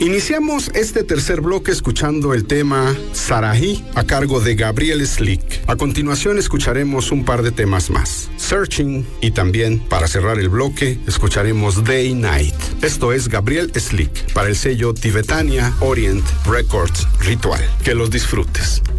Iniciamos este tercer bloque escuchando el tema Sarahi a cargo de Gabriel Slick. A continuación escucharemos un par de temas más, Searching, y también, para cerrar el bloque, escucharemos Day Night. Esto es Gabriel Slick para el sello Tibetania Orient Records Ritual. Que los disfrutes.